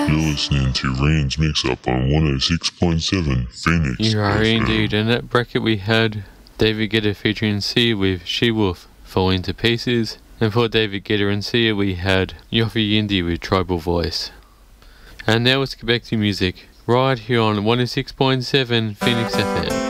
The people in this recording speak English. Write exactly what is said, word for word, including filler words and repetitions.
You're listening to Rand's Mix Up on one oh six point seven Phoenix. You are F M. indeed. In that bracket we had David Guetta featuring Sia with She Wolf, Falling to Pieces. And for David Guetta and Sia we had Yofi Yindi with Tribal Voice. And now let's get back to music, right here on one oh six point seven Phoenix F M.